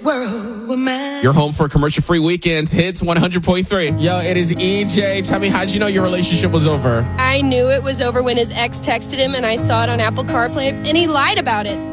world were mine. You're home for commercial-free weekends. Hits 100.3. Yo, it is EJ. Tell me, how'd you know your relationship was over? I knew it was over when his ex texted him and I saw it on Apple CarPlay and he lied about it.